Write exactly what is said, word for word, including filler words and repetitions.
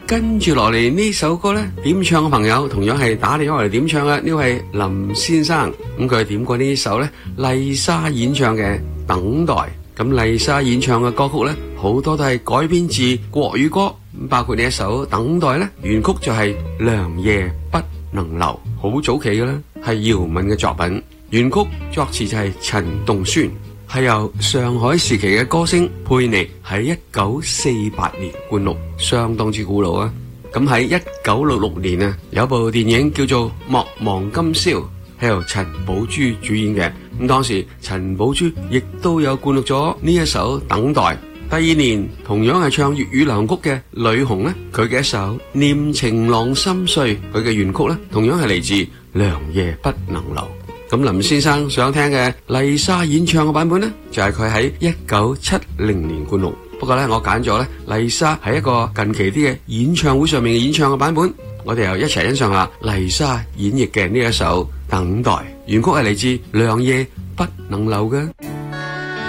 跟住落嚟呢首歌呢，點唱嘅朋友同樣係打電話嚟點唱嘅，呢位林先生，咁佢點過呢首呢麗莎演唱嘅《等待》。咁麗莎演唱嘅歌曲呢，好多都係改編自國語歌，包括呢一首《等待》呢，原曲就係《良夜不能留》，好早期嘅啦，係姚敏嘅作品，原曲作詞就係陳棟宣，係由上海時期嘅歌星佩妮喺一九四八年灌錄，相當之古老啊。咁喺一九六六年啊，有部電影叫做《莫忘今宵》，係由陳寶珠主演嘅。咁當時陳寶珠亦都有灌錄咗呢一首《等待》。第二年同樣係唱粵語流行曲嘅呂紅呢，佢嘅一首《念情郎心碎》，佢嘅原曲呢，同樣係嚟自《良夜不能留》。咁林先生想聽嘅麗莎演唱嘅版本呢，就係佢喺一九七零年灌錄。不過呢，我揀咗呢麗莎喺一個近期啲嘅演唱會上面嘅演唱嘅版本，我哋又一齊欣賞下麗莎演繹嘅呢一首《等待》，原曲係嚟自《良夜不能留》嘅。